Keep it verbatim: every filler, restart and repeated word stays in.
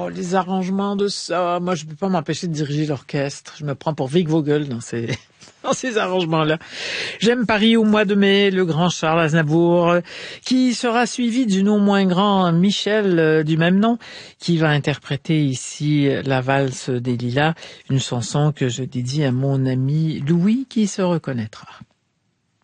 Oh, les arrangements de ça. Moi, je peux pas m'empêcher de diriger l'orchestre. Je me prends pour Vic Vogel dans ces, dans ces arrangements-là. J'aime Paris au mois de mai, le grand Charles Aznavour, qui sera suivi du non moins grand Michel euh, du même nom, qui va interpréter ici la valse des Lilas, une chanson que je dédie à mon ami Louis qui se reconnaîtra.